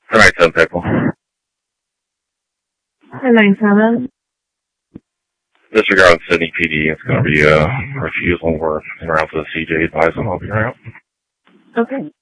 Tonight's on Pickle. 1097. Disregard Sydney PD. It's going to be a refusal. We're en route to the CJ Bison. I'll be right out. Okay.